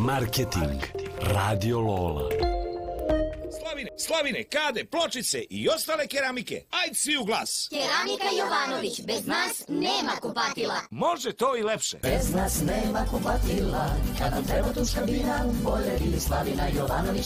Marketing. Radio Lola. Slavine, kade, pločice i ostale keramike. Ajd svi u glas. Keramika Jovanović, bez nas nema kupatila. Može to i lepše. Bez nas nema kupatila. Kad nam treba tuš kabina, Boler ili Slavina Jovanović